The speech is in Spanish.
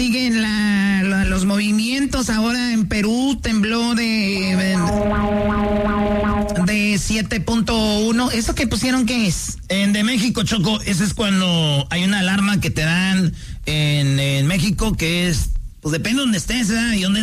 Siguen los movimientos. Ahora en Perú tembló de 7.1. ¿Eso que pusieron qué es? De México, Choco, ese es cuando hay una alarma que te dan en México, que es, pues depende de donde estés, ¿verdad? Y donde